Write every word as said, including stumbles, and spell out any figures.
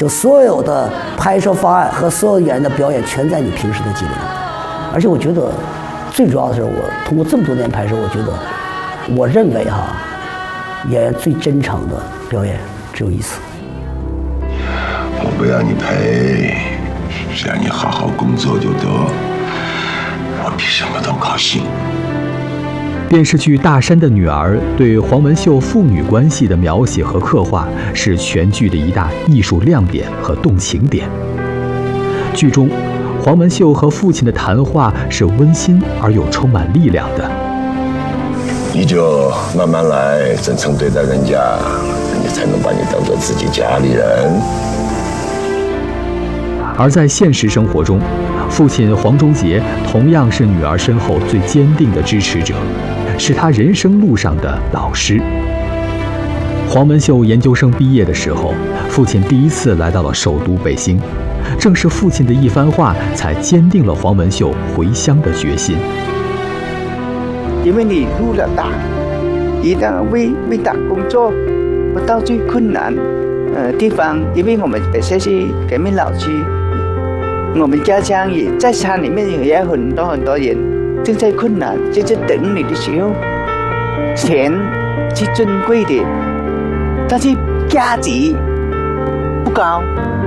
就所有的拍摄方案和所有演员的表演全在你平时的记录里。而且我觉得最主要的是，我通过这么多年拍摄，我觉得我认为哈，演员最真诚的表演只有一次。 我不要你赔，只要你好好工作就得，我比什么都高兴。 电视剧《大山的女儿》对黄文秀父女关系的描写和刻画是全剧的一大艺术亮点和动情点。剧中，黄文秀和父亲的谈话是温馨而又充满力量的。 你就慢慢来，真诚对待人家，人家才能把你当做自己家里人。 而在现实生活中，父亲黄忠杰同样是女儿身后最坚定的支持者，是她人生路上的老师。黄文秀研究生毕业的时候，父亲第一次来到了首都北京，正是父亲的一番话，才坚定了黄文秀回乡的决心。 因为你入了党，一旦为为党工作，我到最困难呃地方，因为我们本身是革命老区，我们家乡也在山里面也有很多很多人正在困难，就在等你的时候，钱是珍贵的，但是价值不高。